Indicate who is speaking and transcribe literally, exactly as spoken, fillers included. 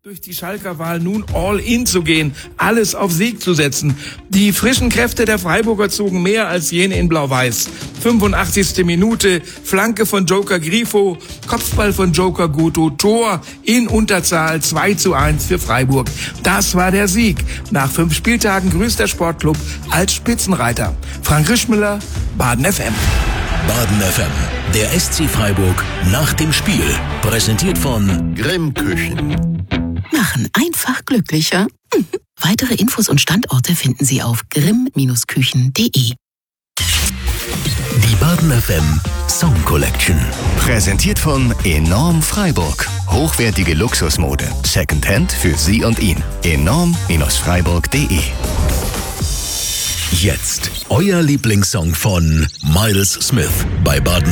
Speaker 1: Durch die Schalker Wahl nun all in zu gehen, alles auf Sieg zu setzen. Die frischen Kräfte der Freiburger zogen mehr als jene in Blau-Weiß. fünfundachtzigste Minute, Flanke von Joker Grifo, Kopfball von Joker Guto, Tor in Unterzahl, zwei zu eins für Freiburg. Das war der Sieg. Nach fünf Spieltagen grüßt der Sportclub als Spitzenreiter. Frank Rischmüller, Baden F M.
Speaker 2: Baden F M, der S C Freiburg nach dem Spiel. Präsentiert von Grimm Küchen.
Speaker 3: Machen einfach glücklicher. Mhm. Weitere Infos und Standorte finden Sie auf grimm Küchen punkt de.
Speaker 2: Die Baden F M Song Collection.
Speaker 4: Präsentiert von Enorm Freiburg. Hochwertige Luxusmode. Secondhand für Sie und ihn. enorm Freiburg punkt de.
Speaker 2: Jetzt euer Lieblingssong von Miles Smith bei Baden